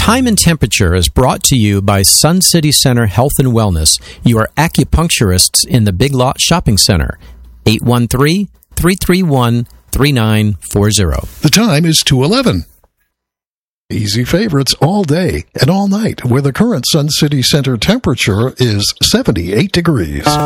Time and Temperature is brought to you by Sun City Center Health and Wellness, your acupuncturists in the Big Lot Shopping Center. 813-331-3940. The time is 2:11. Easy favorites all day and all night, where the current Sun City Center temperature is 78 degrees.